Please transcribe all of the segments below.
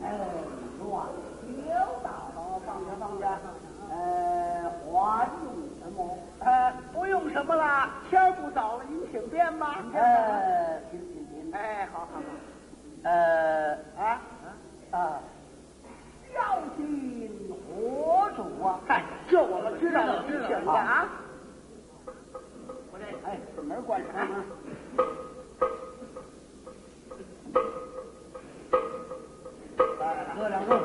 哎，乱有道，放下。还用什么？ 不用什么了，天儿不早了，您请便吧。 请。 哎，好。 要请何主啊？ 哎，这我们知道了，您请去啊。 我这门关上。来，喝两盅。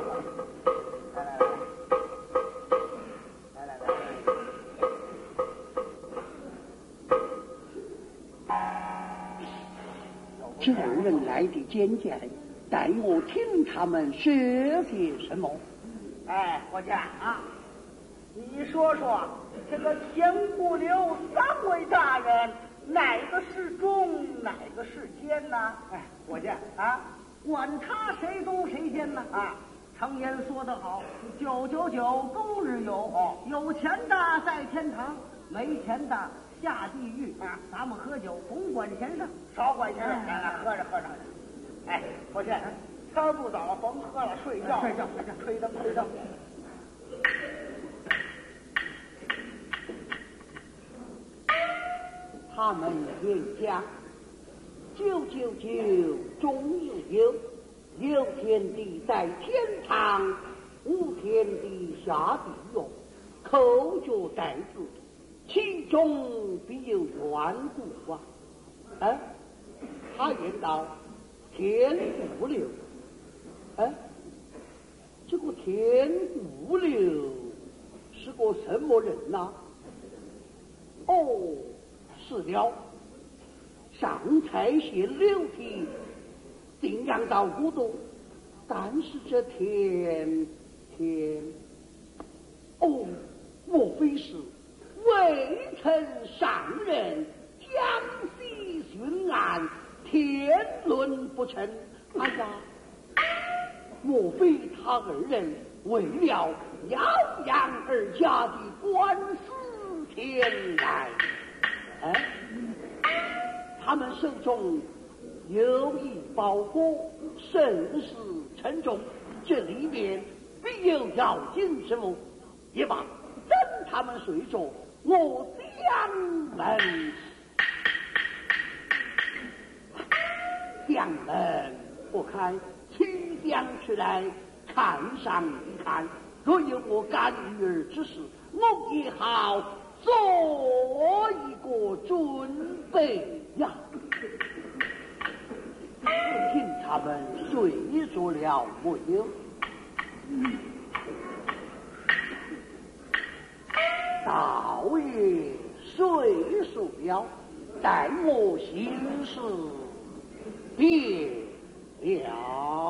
来。这人来的简简，待我听他们说些什么。 哎，伙计啊，你说说这个天不留三位大人，哪个是忠，哪个是奸呢？ 哎，伙计啊，管他谁忠谁奸呢？ 啊， 常言说得好，999终日有。有钱的在天堂，没钱的下地狱。 啊， 咱们喝酒甭管钱上， 少管钱。来，喝着。哎，伙计，天儿不早了，甭喝了，睡觉。吹灯。 他们言讲999终日有，有天地在天堂，无天地下地狱，口角带字，其中必有缘故啊！他言道天不留，这个天不留是个什么人呐？是了，上蔡县6批定阳道古董，但是这天，莫非是微臣上任江西巡案，天伦不称？哎呀，莫非他2人为了耀扬而家的官司前来？他们手中有一包裹，甚是沉重，这里面必有要紧之物。也罢，等他们睡着，我将门不开，取将出来看上一看，若有我干预儿之事，我也好做一个准备呀。听他们睡着了没有？少爷睡熟了，待我行事别了。